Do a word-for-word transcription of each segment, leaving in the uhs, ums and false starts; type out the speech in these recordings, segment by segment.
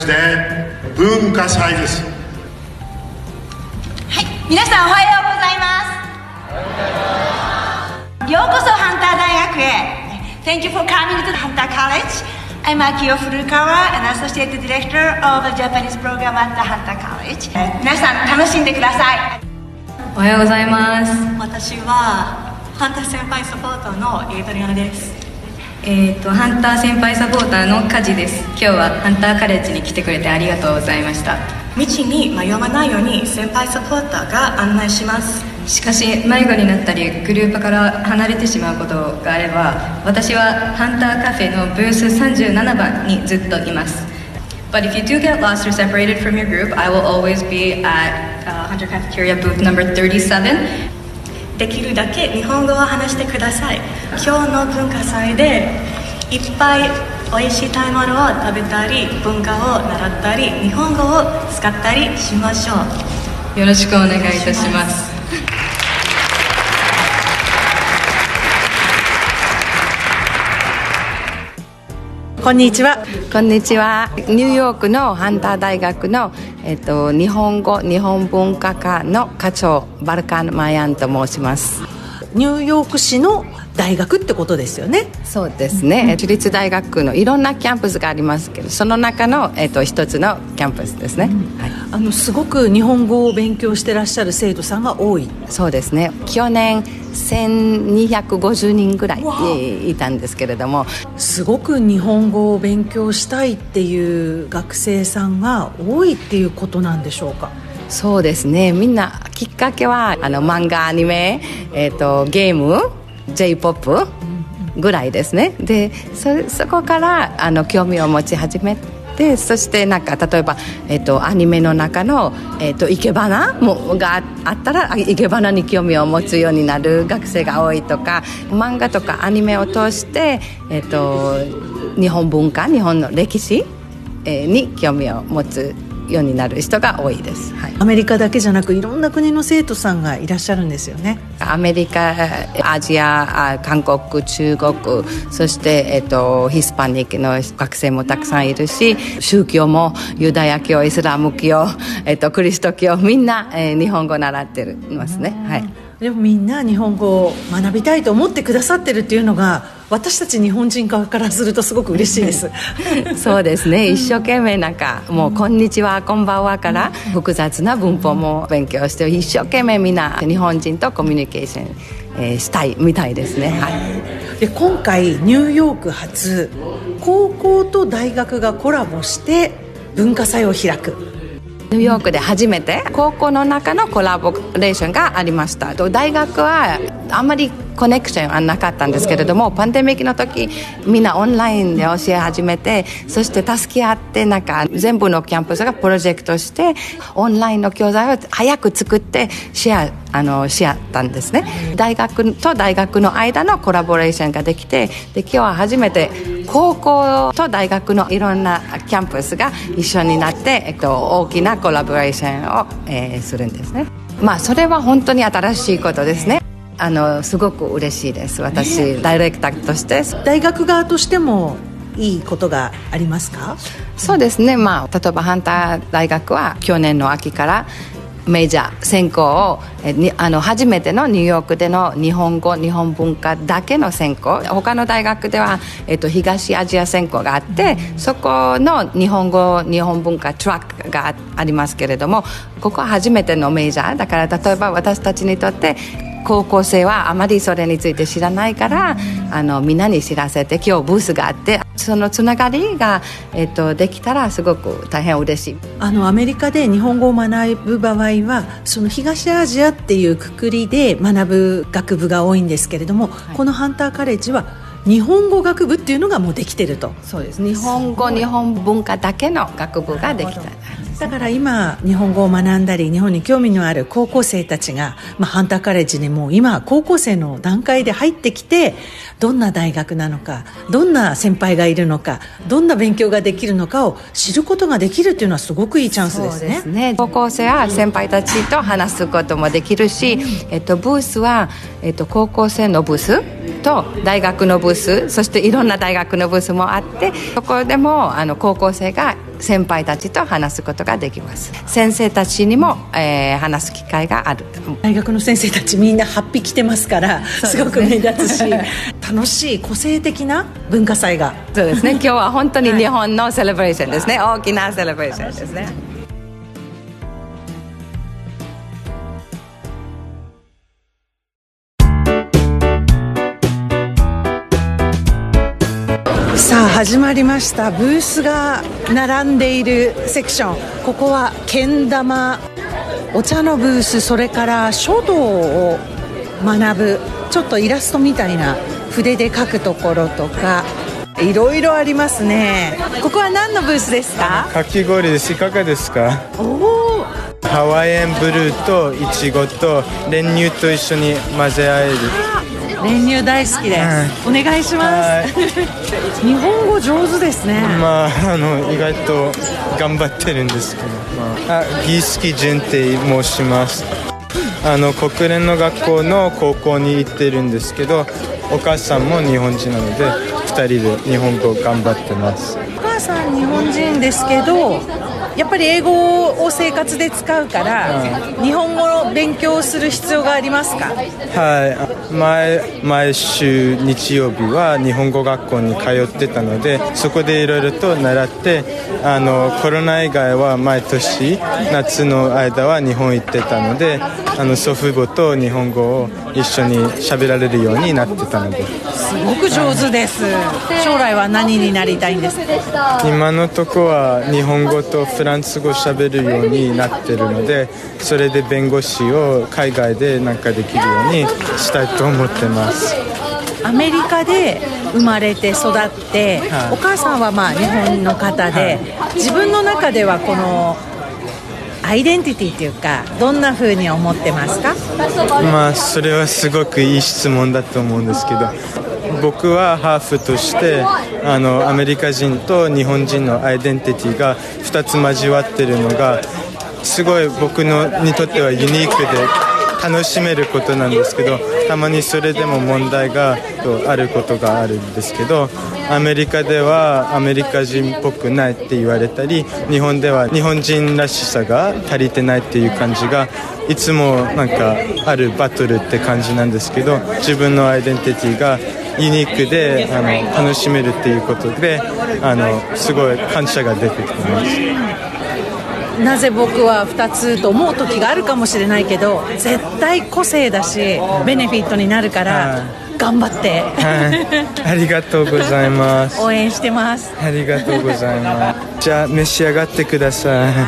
で文化祭です。 はい、皆さんおはようございます。ようこそハンター大学へ。Thank you for coming to Hunter College. I'm Akio Furukawa, an Associate Director of the Japanese program at the Hunter College. 皆さん楽しんでください。 おはようございます。 私はハンター先輩サポーターのエイトリアナです。 えーと、ハンター先輩サポーターのカジです。今日はハンターカレッジに来てくれてありがとうございました。 道に迷わないように先輩サポーターが案内します。 しかし迷子になったりグループから離れてしまうことがあれば、私はハンターカフェのブースさんじゅうななばんにずっといます。 But if you do get lost or separated from your group, I will always be at、uh, Hunter Cafeteria booth number thirty-seven. できるだけ日本語を話してください。今日の文化祭でいっぱいおいしい食べ物を食べたり、文化を習ったり、日本語を使ったりしましょう。 よろしくお願いいたします。 こんにちは。 こんにちは。ニューヨークのハンター大学の、えっと、日本語日本文化科の課長バルカン・マヤンと申します。 ニューヨーク市の大学ってことですよね。 そうですね、私立大学のいろんなキャンパスがありますけど、その中の、えっと、一つのキャンパスですね、はい、 あのすごく日本語を勉強してらっしゃる生徒さんが多い。 そうですね、去年せんにひゃくごじゅうにんぐらいいたんですけれども、 すごく日本語を勉強したいっていう学生さんが多いっていうことなんでしょうか。 そうですね、みんなきっかけはあの漫画、アニメ、えーと、ゲーム、 J-ポップ ぐらいですね。で そ, そこからあの興味を持ち始めて、そしてなんか例えば、えーと、アニメの中の、えーと、生け花もがあったら生け花に興味を持つようになる学生が多いとか、漫画とかアニメを通して、えーと、日本文化、日本の歴史、えー、に興味を持つようになる人が多いです、はい、 アメリカだけじゃなくいろんな国の生徒さんがいらっしゃるんですよね。 アメリカ、アジア、韓国、中国、そして、えっと、ヒスパニックの学生もたくさんいるし、宗教もユダヤ教、イスラム教、えっと、クリスト教、みんな、えー、日本語を習ってるますね、はい。 でもみんな日本語を学びたいと思ってくださってるっていうのが、私たち日本人側からするとすごく嬉しいですそうですね、一生懸命なんかもうこんにちは、こんばんはから複雑な文法も勉強して、一生懸命みんな日本人とコミュニケーション、えー、したいみたいですね、はい。 で今回ニューヨーク発高校と大学がコラボして文化祭を開く。 ニューヨークで初めて高校の中のコラボレーションがありました。大学はあんまりコネクションはなかったんですけれども、パンデミックの時みんなオンラインで教え始めて、そして助け合って、なんか全部のキャンパスがプロジェクトしてオンラインの教材を早く作ってシェアあのし合ったんですね。大学と大学の間のコラボレーションができて、で今日は初めて高校と大学のいろんなキャンパスが一緒になって、えっと、大きなコラボレーションを、えー、するんですね。まあそれは本当に新しいことですね。あのすごく嬉しいです。私、ね、ダイレクターとして大学側としてもいいことがありますか？ そうですね、まあ、例えばハンター大学は去年の秋からメジャー専攻をえにあの初めてのニューヨークでの日本語日本文化だけの専攻、他の大学では、えっと、東アジア専攻があって、そこの日本語日本文化トラックが あ, ありますけれども、ここは初めてのメジャーだから、例えば私たちにとって高校生はあまりそれについて知らないから、あのみんなに知らせて、今日ブースがあって、そのつながりが、えっと、できたらすごく大変嬉しい。 あのアメリカで日本語を学ぶ場合は、その東アジアっていうくくりで学ぶ学部が多いんですけれども、はい、このハンターカレッジは日本語学部っていうのがもうできてると。 そうです、日本語日本文化だけの学部ができた。 だから今日本語を学んだり日本に興味のある高校生たちが、まあ、ハンターカレッジにもう今高校生の段階で入ってきて、どんな大学なのか、どんな先輩がいるのか、どんな勉強ができるのかを知ることができるっていうのはすごくいいチャンスですね。 そうですね、高校生は先輩たちと話すこともできるし、えっと、ブースは、えっと、高校生のブースと大学のブース、そしていろんな大学のブースもあって、そこでもあの高校生が先輩たちと話すことができます。先生たちにも、えー、話す機会がある。 大学の先生たちみんなはっぴ着てますからすごく目立つし楽しい個性的な文化祭が。 そうですね今日は本当に日本のセレブレーションですね、はい、大きなセレブレーションですね。 さあ始まりました。ブースが並んでいるセクション、ここはけん玉、お茶のブース、それから書道を学ぶちょっとイラストみたいな筆で描くところとかいろいろありますね。ここは何のブースですか？ かき氷です。いかがですか？ おお、 ハワイアンブルーとイチゴと練乳と一緒に混ぜ合える。 練乳大好きです、うん、お願いします。日本語上手ですね。 まあ、あの意外と頑張ってるんですけど、まあ、あギースキジュンって申します。あの国連の学校の高校に行ってるんですけど、お母さんも日本人なのでふたりで日本語頑張ってます。 お母さん日本人ですけどやっぱり英語を生活で使うから、うん、日本語を勉強する必要がありますか？ はい、毎, 毎週日曜日は日本語学校に通ってたのでそこでいろいろと習って、あのコロナ以外は毎年夏の間は日本行ってたので、あの祖父母と日本語を一緒に喋られるようになってたので。 すごく上手です。将来は何になりたいんですか？ 今のとこは日本語とフランス語喋るようになってるので、それで弁護士を海外でなんかできるようにしたいと思ってます。 アメリカで生まれて育って、はい、お母さんはまあ日本の方で、はい、自分の中ではこのアイデンティティっていうかどんな風に思ってますか？ まあそれはすごくいい質問だと思うんですけど、僕はハーフとしてあのアメリカ人と日本人のアイデンティティがふたつ交わってるのがすごい僕のにとってはユニークで楽しめることなんですけど、たまにそれでも問題があることがあるんですけど、アメリカではアメリカ人っぽくないって言われたり、日本では日本人らしさが足りてないっていう感じがいつもなんかあるバトルって感じなんですけど、自分のアイデンティティがユニークであの楽しめるっていうことで、あのすごい感謝が出てきます。 なぜ僕はふたつと思う時があるかもしれないけど、絶対個性だしベネフィットになるから頑張って、 はい、ありがとうございます。 応援してます。 ありがとうございます。じゃあ召し上がってください、はい、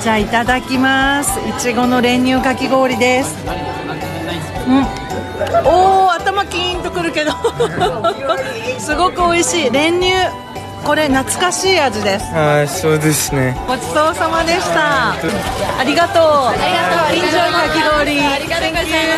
じゃあいただきます。いちごの練乳かき氷です。うん、おー、頭キーンとくるけどすごく美味しい練乳。これ懐かしい味です。 はい、そうですね。 ごちそうさまでした。ありがとう。ありがとう。インジョイかき氷。ありがとうございます。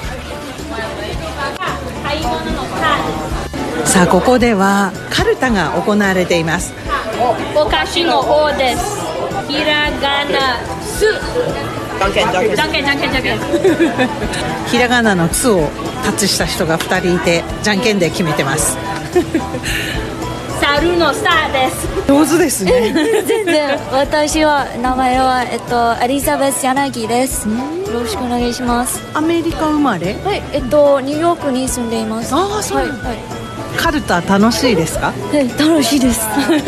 さあここではカルタが行われています。 お菓子の方です。ひらがなす。じゃんけんじゃんけんじゃんけんじゃんけんじゃんけん。 ひらがなのつをタッチした人がふたりいて、じゃんけんで決めてます猿のさです。 上手ですね全然。私は名前は、えっと、エリザベス柳です。よろしくお願いします。 アメリカ生まれ？ はい、えっとニューヨークに住んでいます。 ああ、そう、はいはい、カルタ楽しいですか？ はい、楽しいです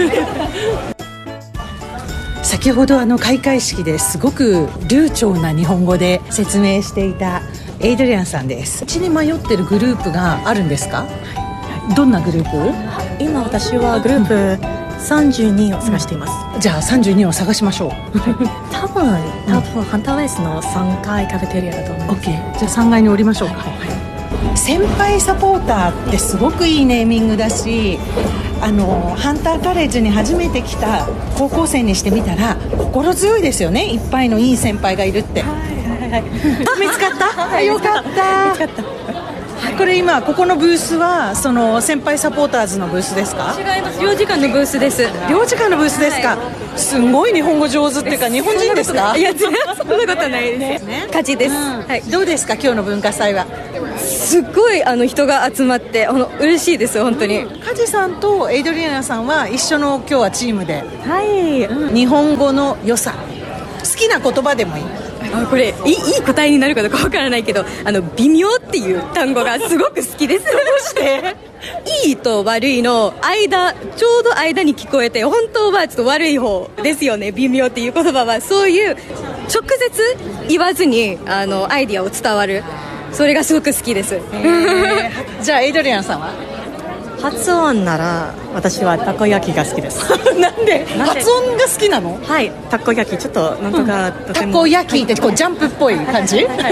先ほどあの開会式ですごく流暢な日本語で説明していたエイドリアンさんです。うちに迷ってるグループがあるんですか？はい、どんなグループ？ 今私はグループさんじゅうにを探しています、 うん、じゃあさんじゅうにを探しましょう多分多分ハンターウェイスのさんがいカフェテリアだと思います。 OK、 じゃあさんがいに降りましょうか、はい、先輩サポーターってすごくいいネーミングだし、あのハンターカレッジに初めて来た高校生にしてみたら心強いですよね。いっぱいのいい先輩がいるって。はいはいはい見つかった、はい、よかった見つかった。これ今ここのブースはその先輩サポーターズのブースですか？ 違います、領事館のブースです。 領事館のブースですか、はい、すごい日本語上手っていうか日本人ですか？ いや全然そんなことないですね。勝ちです、うん、 はい、どうですか今日の文化祭は？ すっごいあの人が集まってあの嬉しいです本当に、 うん、梶さんとエイドリアナさんは一緒の今日はチームで、 はい、 うん、日本語の良さ、好きな言葉でもいい。 あこれいい、いい答えになるかどうかわからないけど、あの微妙っていう単語がすごく好きです。どうしていいと悪いの間、ちょうど間に聞こえて、本当はちょっと悪い方ですよね。微妙っていう言葉はそういう直接言わずにあのアイディアを伝わる、それがすごく好きです。 じゃあエイドリアンさんは？ 発音なら私はたこ焼きが好きです。 なんで発音が好きなの？ はい、たこ焼きちょっとなんとか、うん、とてもたこ焼きってこうジャンプっぽい感じ？はい、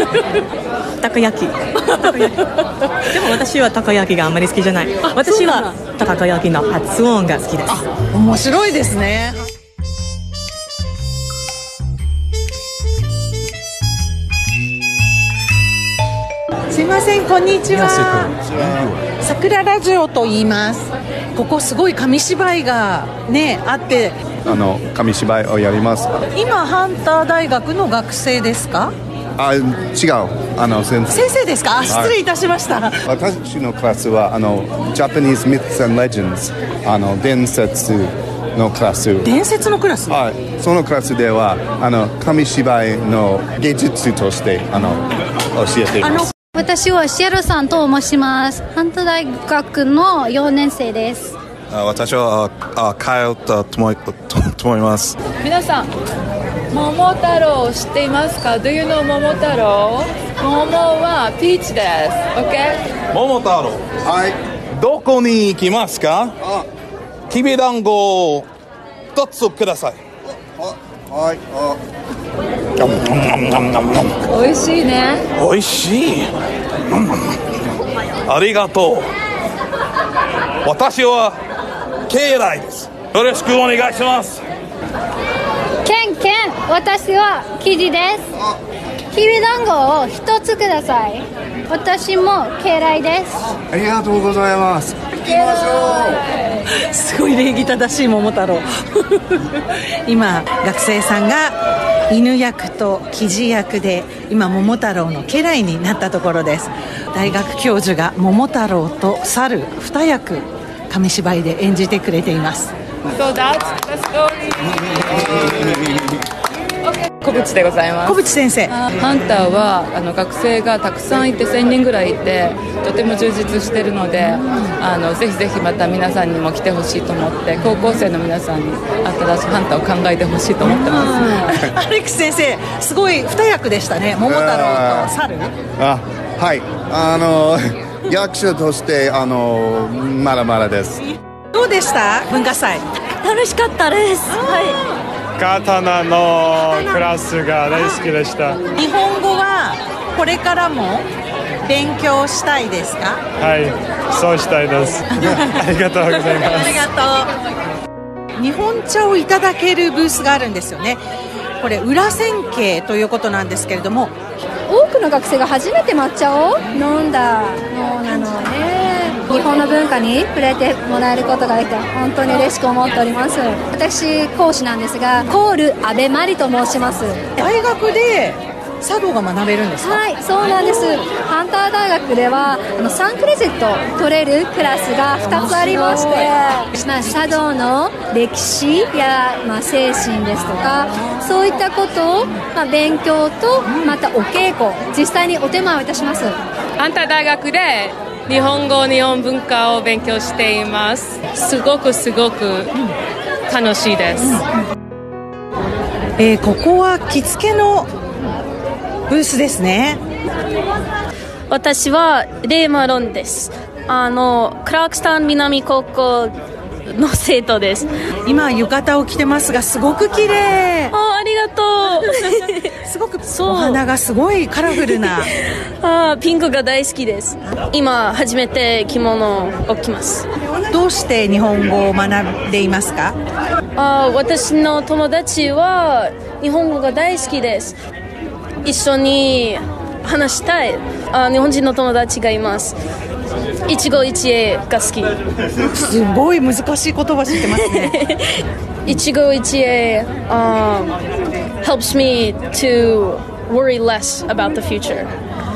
たこ焼き。でも私はたこ焼きがあんまり好きじゃない。私はたこ焼きの発音が好きです。 面白いですね。すいません、こんにちは。桜ラジオと言います。ここすごい紙芝居がねあって、 あの紙芝居をやります。 今ハンター大学の学生ですか？ あ、違う、あの先生。 先生ですか？あ、失礼いたしました。 私のクラスはあの Japanese Myths and Legends、 あの伝説のクラス。 伝説のクラス？ はい、そのクラスではあの紙芝居の芸術としてあの教えています。 私はシエロさんと申します。ハンター大学のよねん生です。 私はあカエルとともいます。 皆さん、桃太郎知っていますか？ Do you know 桃太郎？桃はピーチです。 OK？ 桃太郎、はい、どこに行きますか？あ、きびだんごを一つください。 はい、あおいしいね。 おいしい。ありがとう。私はケイライです。よろしくお願いします。 ケンケン、私はキジです。きびだんごを一つください。私もケイライです。 ありがとうございます。行きましょう。すごい礼儀正しい桃太郎。今学生さんが犬役とキジ役で今桃太郎の家来になったところです。大学教授が桃太郎と猿二役紙芝居で演じてくれています。 So that's the story. 小渕でございます。 小渕先生、 ハンターはあの学生がたくさんいてせんにんぐらいいてとても充実しているので、あのぜひぜひまた皆さんにも来てほしいと思って、高校生の皆さんに新しいハンターを考えてほしいと思ってます。 アレックス先生、すごい二役でしたね。桃太郎と猿。 あ、はい、あの役者としてあのまだまだです。 どうでした文化祭？ 楽しかったです。はい。 刀のクラスが大好きでした。 日本語はこれからも勉強したいですか？ はい、そうしたいです。ありがとうございます。 ありがとう。日本茶をいただけるブースがあるんですよね。これ裏千家ということなんですけれども、 多くの学生が初めて抹茶を飲んだのなのね。日本の文化に触れてもらえることができて本当に嬉しく思っております。私講師なんですが、コール阿部真理と申します。 大学で茶道が学べるんですか？ はい、そうなんです。ハンター大学ではあのさんクレジット取れるクラスがふたつありまして、まあ、茶道の歴史や、まあ、精神ですとかそういったことを、まあ、勉強とまたお稽古実際にお手間をいたします。 ハンター大学で日本語日本文化を勉強しています。すごくすごく楽しいです、うんえー、ここは着付けのブースですね。 私はレイマロンです。あのクラークスタン南高校の生徒です。 今浴衣を着てますがすごく綺麗。 あ、ありがとう。 すごくお花がすごいカラフルな。 あ、ピンクが大好きです。今初めて着物を着ます。 どうして日本語を学んでいますか？ あ、私の友達は日本語が大好きです。一緒に話したいあ日本人の友達がいます。一期一会が好き。 すごい難しい言葉知ってますね。 一期一会、um, helps me to worry less about the future.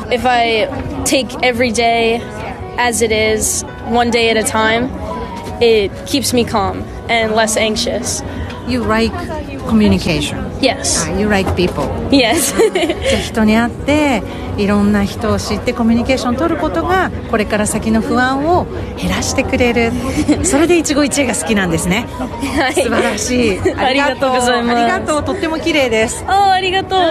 if I take every day as it is, one day at a time, it keeps me calm and less anxious. You like communication? Yes. You like people? Yes. じゃあ人に会っていろんな人を知ってコミュニケーションを取ることがこれから先の不安を減らしてくれる。それで一期一会が好きなんですね。はい、素晴らしい。 ありがとうございます。 ありがとう。とっても綺麗です。 あ、ありがとう。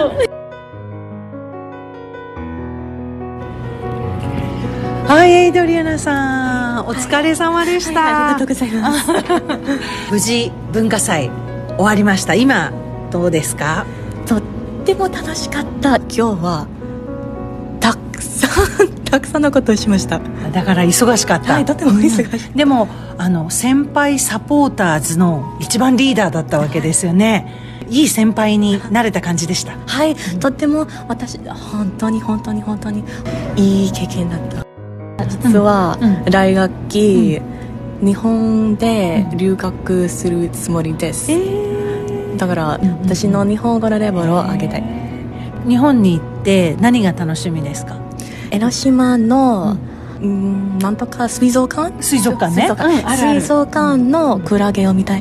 はい、エイドリアナさん、お疲れ様でした。 はい、ありがとうございます。 無事文化祭終わりました。今どうですか？ とっても楽しかった。今日はたくさんたくさんのことをしました。 だから忙しかった。 はい、とても忙しい、 うん、でもあの先輩サポーターズの一番リーダーだったわけですよね。いい先輩になれた感じでした。 はい、とっても私本当に本当に本当にいい経験だった。実は来学期、うん、日本で留学するつもりです、うん、だから、うん、私の日本語のレベルを上げたい。 日本に行って何が楽しみですか？ 江ノ島の、うん、なんとか水族館水族館ね、 水族館、うん、あるある、水族館のクラゲを見たい。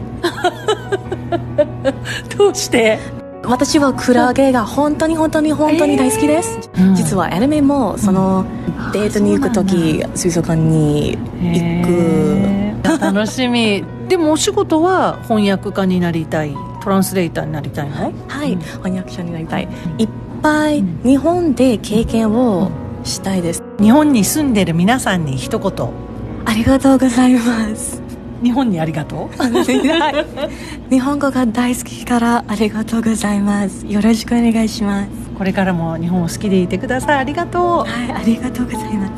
どうして？ 私はクラゲが本当に本当に本当に大好きです、えー、実はアニメもその、うん、デートに行くとき水族館に行く。 楽しみ。でもお仕事は翻訳家になりたい、トランスレーターになりたいの？ はい、はい、うん、翻訳者になりたい、いっぱい日本で経験をしたいです、 うん、日本に住んでる皆さんに一言。 ありがとうございます。 日本にありがとう。 日本語が大好きからありがとうございます。よろしくお願いします。 これからも日本を好きでいてください。ありがとう。 はい、ありがとうございます。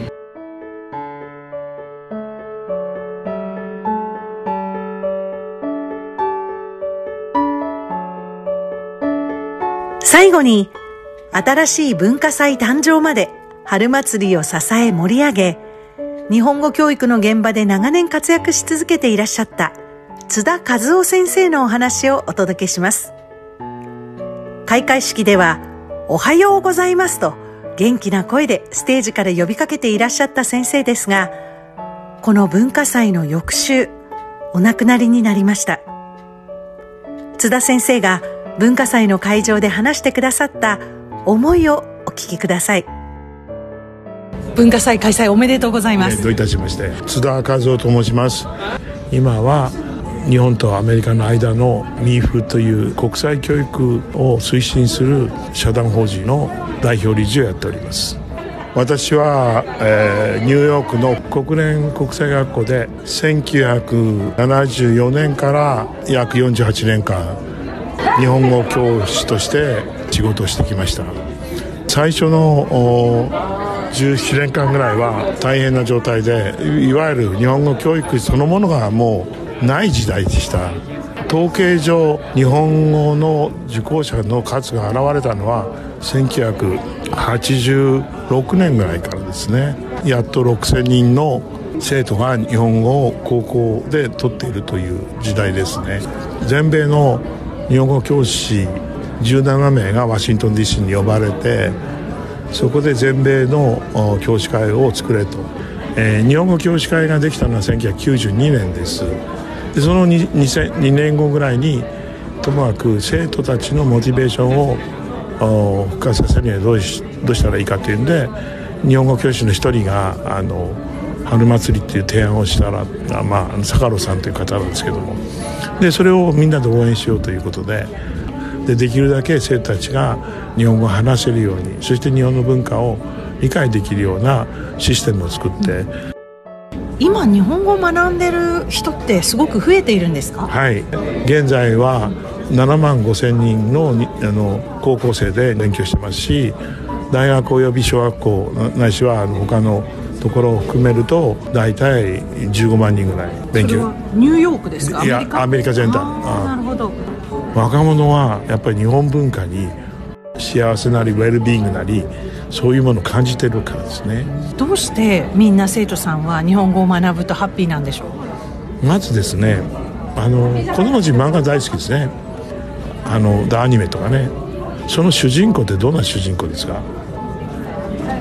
最後に新しい文化祭誕生まで春祭りを支え盛り上げ、日本語教育の現場で長年活躍し続けていらっしゃった津田和夫先生のお話をお届けします。開会式ではおはようございますと元気な声でステージから呼びかけていらっしゃった先生ですが、この文化祭の翌週お亡くなりになりました。津田先生が文化祭の会場で話してくださった思いをお聞きください。文化祭開催おめでとうございます。 どういたしまして。津田和夫と申します。今は日本とアメリカの間の ミーフ という国際教育を推進する社団法人の代表理事をやっております。私は、えー、ニューヨークの国連国際学校でせんきゅうひゃくななじゅうよねんから約よんじゅうはちねんかん日本語教師として仕事をしてきました。最初のじゅうななねんかんぐらいは大変な状態で、いわゆる日本語教育そのものがもうない時代でした。統計上日本語の受講者の数が現れたのはせんきゅうひゃくはちじゅうろくねんぐらいからですね。やっとろくせんにんの生徒が日本語を高校で取っているという時代ですね。全米の日本語教師じゅうななめいがワシントン ディーシー に呼ばれて、そこで全米の教師会を作れと、えー、日本語教師会ができたのはせんきゅうひゃくきゅうじゅうにねんです。でその 2, 2年後ぐらいにともかく生徒たちのモチベーションを復活させるにはどうしどうしたらいいかというんで、日本語教師の一人があの春祭りっていう提案をしたら、まあ、坂野さんという方なんですけども、でそれをみんなで応援しようということで、でできるだけ生徒たちが日本語を話せるように、そして日本の文化を理解できるようなシステムを作って、うん、 今日本語を学んでる人ってすごく増えているんですか？ はい、現在はななまんごせんにん の, あの高校生で勉強してますし、大学および小学校ないしはあの他のところを含めると大体じゅうごまんにんぐらい勉強。それはニューヨークですか？ いや、アメリカ全体。 なるほど。 若者はやっぱり日本文化に幸せなりウェルビーイングなりそういうものを感じてるからですね。 どうしてみんな生徒さんは日本語を学ぶとハッピーなんでしょう？ まずですね、あの子供たち漫画大好きですね。あのアニメとかね。その主人公ってどんな主人公ですか？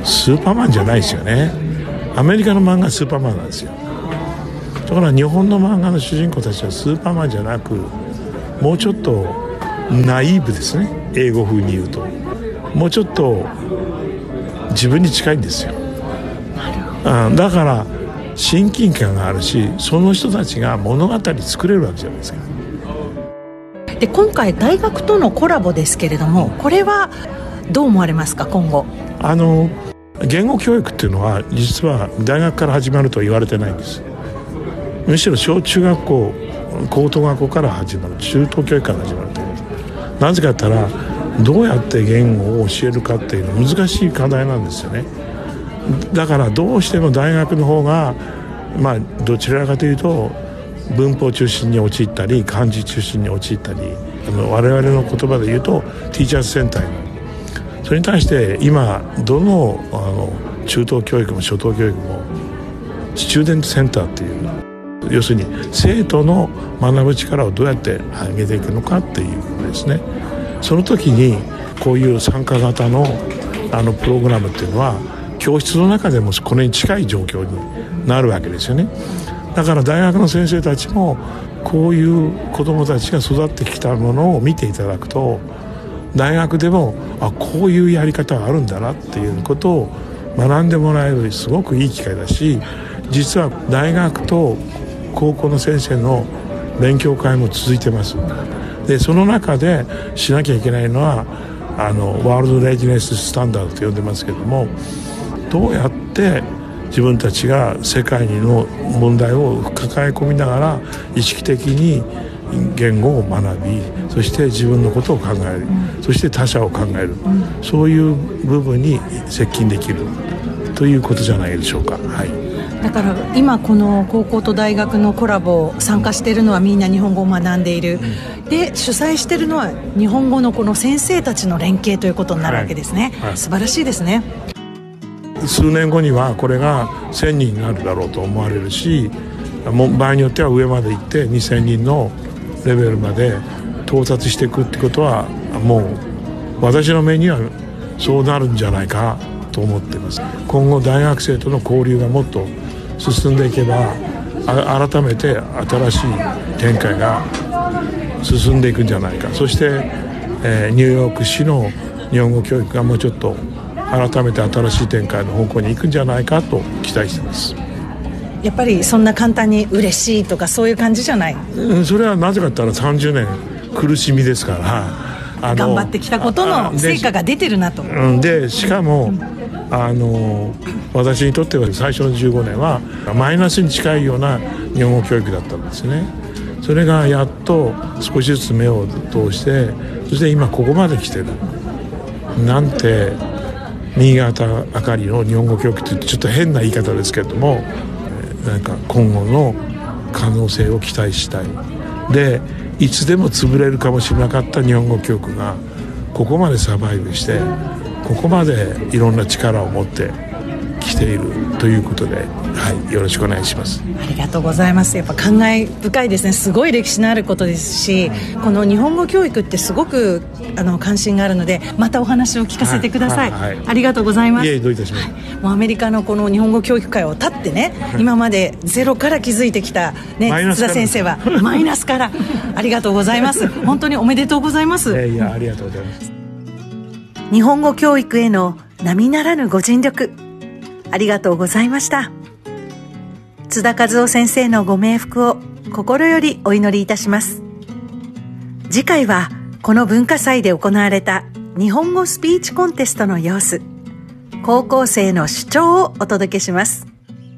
スーパーマンじゃないですよね。アメリカの漫画はスーパーマンなんですよ。だから日本の漫画の主人公たちはスーパーマンじゃなく、もうちょっとナイーブですね、英語風に言うと。もうちょっと自分に近いんですよ。あ、だから親近感があるし、その人たちが物語作れるわけじゃないですか。 で今回大学とのコラボですけれども、これはどう思われますか？今後あの言語教育っていうのは実は大学から始まるとは言われてないんです。むしろ小中学校高等学校から始まる、中等教育から始まるということ。なぜかと言ったら、どうやって言語を教えるかっていうのは難しい課題なんですよね。だからどうしても大学の方が、まあ、どちらかというと文法中心に陥ったり漢字中心に陥ったり、あの我々の言葉で言うとティーチャーズセンターになる。それに対して今どの、あの中等教育も初等教育もスチューデントセンターっていう、要するに生徒の学ぶ力をどうやって上げていくのかっていうことですね。その時にこういう参加型のあのプログラムっていうのは教室の中でもこれに近い状況になるわけですよね。だから大学の先生たちもこういう子どもたちが育ってきたものを見ていただくと、大学でもあこういうやり方があるんだなっていうことを学んでもらえるすごくいい機会だし、実は大学と高校の先生の勉強会も続いてます。でその中でしなきゃいけないのはあのワールドレジネススタンダードと呼んでますけども、どうやって自分たちが世界の問題を抱え込みながら意識的に言語を学び、そして自分のことを考える、うん、そして他者を考える、うん、そういう部分に接近できるということじゃないでしょうか。はい、 だから今この高校と大学のコラボ参加しているのはみんな日本語を学んでいる、うん、で主催しているのは日本語のこの先生たちの連携ということになるわけですね。はいはい、素晴らしいですね。 数年後にはこれがせんにんになるだろうと思われるし、もう場合によっては上まで行ってにせんにんのレベルまで到達していくってことは、もう私の目にはそうなるんじゃないかと思っています。今後大学生との交流がもっと進んでいけば、あ改めて新しい展開が進んでいくんじゃないか。そして、えー、ニューヨーク市の日本語教育がもうちょっと改めて新しい展開の方向に行くんじゃないかと期待しています。 やっぱりそんな簡単に嬉しいとかそういう感じじゃない、 うん、それはなぜかって言ったらさんじゅうねん苦しみですから、 あの頑張ってきたことの成果が出てるなと。 で, でしかも、うん、あの私にとっては最初のじゅうごねんはマイナスに近いような日本語教育だったんですね。それがやっと少しずつ目を通して、そして今ここまで来てるなんて、新潟あかりの日本語教育ってちょっと変な言い方ですけれども、なんか今後の可能性を期待したい。でいつでも潰れるかもしれなかった日本語教育がここまでサバイブして、ここまでいろんな力を持ってきているということで、はい、よろしくお願いします。 ありがとうございます。やっぱ感慨深いですね。すごい歴史のあることですし、この日本語教育ってすごくあの関心があるので、またお話を聞かせてください。はいはいはい、ありがとうございます。 いえ、どういたしまして。 もうアメリカのこの日本語教育界を立ってね、はい、今までゼロから築いてきた、ね、津田先生はマイナスからありがとうございます。本当におめでとうございます。 いやいや、ありがとうございます。 日本語教育への並ならぬご尽力ありがとうございました。津田和夫先生のご冥福を心よりお祈りいたします。次回はこの文化祭で行われた日本語スピーチコンテストの様子、高校生の主張をお届けします。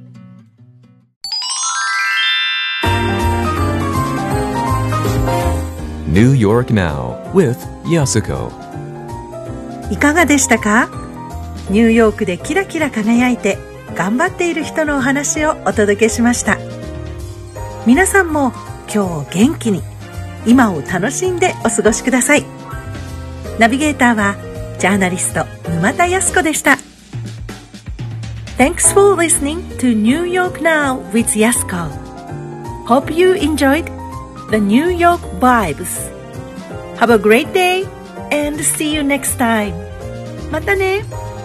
New York Now with Yasuko。 いかがでしたか？ニューヨークでキラキラ輝いて頑張っている人のお話をお届けしました。皆さんも今日元気に今を楽しんでお過ごしください。ナビゲーターはジャーナリスト沼田康子でした。 Thanks for listening to New York Now with Yasuko. Hope you enjoyed the New York vibes. Have a great day and see you next time. またね。